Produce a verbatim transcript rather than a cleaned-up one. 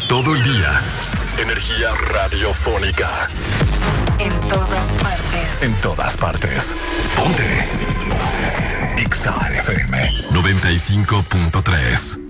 todo el día. Energía radiofónica. En todas partes. En todas partes. Ponte. Ponte. X A F M noventa y cinco punto tres.